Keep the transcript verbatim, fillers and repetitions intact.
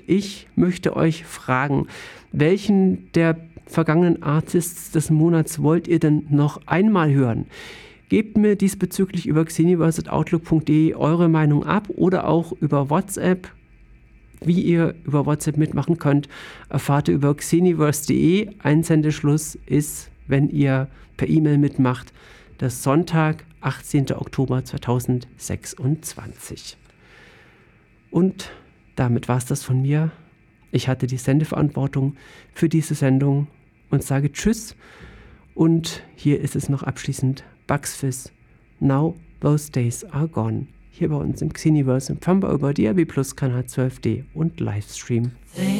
ich möchte euch fragen, welchen der vergangenen Artists des Monats wollt ihr denn noch einmal hören? Gebt mir diesbezüglich über xeniverse at outlook punkt de eure Meinung ab oder auch über WhatsApp. Wie ihr über WhatsApp mitmachen könnt, erfahrt ihr über xeniverse punkt de. Einsendeschluss ist, wenn ihr per E-Mail mitmacht, das Sonntag, achtzehnten Oktober zweitausendsechsundzwanzig. Und damit war es das von mir. Ich hatte die Sendeverantwortung für diese Sendung und sage Tschüss. Und hier ist es noch abschließend Bugs Fizz, Now Those Days Are Gone. Hier bei uns im Xeniverse empfangen wir über D A B Plus Kanal zwölf D und Livestream.